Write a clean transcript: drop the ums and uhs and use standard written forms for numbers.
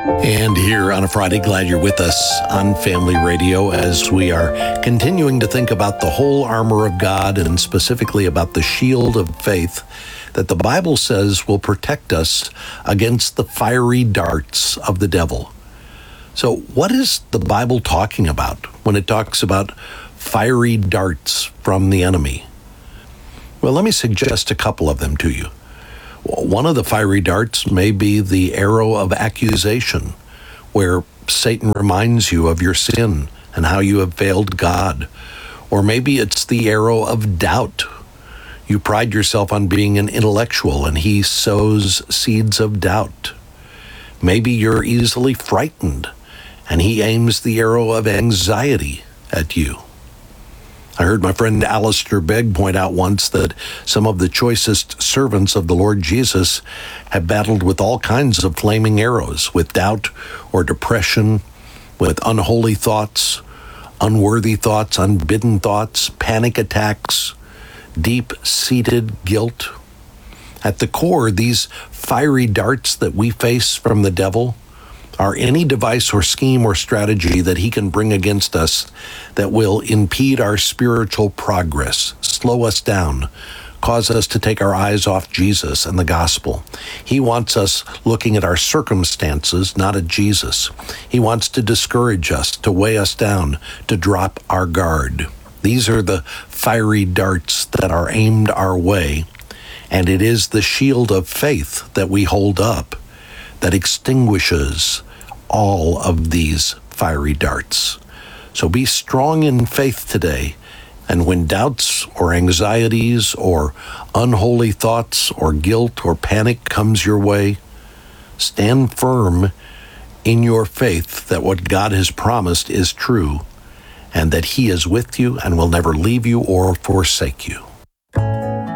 And here on a Friday, glad you're with us on Family Radio as we are continuing to think about the whole armor of God and specifically about the shield of faith that the Bible says will protect us against the fiery darts of the devil. So what is the Bible talking about when it talks about fiery darts from the enemy? Well, let me suggest a couple of them to you. One of the fiery darts may be the arrow of accusation, where Satan reminds you of your sin and how you have failed God. Or maybe it's the arrow of doubt. You pride yourself on being an intellectual, and he sows seeds of doubt. Maybe you're easily frightened, and he aims the arrow of anxiety at you. I heard my friend Alistair Begg point out once that some of the choicest servants of the Lord Jesus have battled with all kinds of flaming arrows, with doubt or depression, with unholy thoughts, unworthy thoughts, unbidden thoughts, panic attacks, deep-seated guilt. At the core, these fiery darts that we face from the devil are any device or scheme or strategy that he can bring against us that will impede our spiritual progress, slow us down, cause us to take our eyes off Jesus and the gospel. He wants us looking at our circumstances, not at Jesus. He wants to discourage us, to weigh us down, to drop our guard. These are the fiery darts that are aimed our way, and it is the shield of faith that we hold up that extinguishes all of these fiery darts. So be strong in faith today, and when doubts or anxieties or unholy thoughts or guilt or panic comes your way, stand firm in your faith that what God has promised is true, and that he is with you and will never leave you or forsake you.